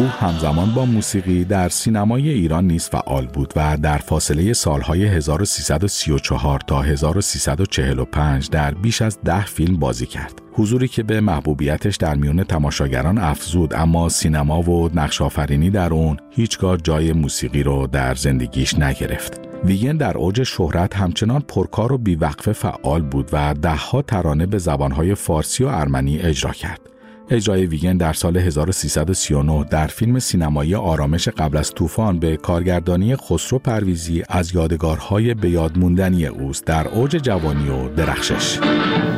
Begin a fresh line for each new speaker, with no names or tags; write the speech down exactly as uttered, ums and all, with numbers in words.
او همزمان با موسیقی در سینمای ایران نیز فعال بود و در فاصله سالهای هزار و سیصد و سی و چهار تا هزار و سیصد و چهل و پنج در بیش از ده فیلم بازی کرد. حضوری که به محبوبیتش در میان تماشاگران افزود، اما سینما و نقش آفرینی در اون هیچگاه جای موسیقی رو در زندگیش نگرفت. ویگن در اوج شهرت همچنان پرکار و بیوقفه فعال بود و دهها ترانه به زبانهای فارسی و ارمنی اجرا کرد. اجرای ویگن در سال هزار و سیصد و سی و نه در فیلم سینمایی آرامش قبل از طوفان به کارگردانی خسرو پرویزی از یادگارهای به یاد موندنی اوست در اوج جوانی و درخشش.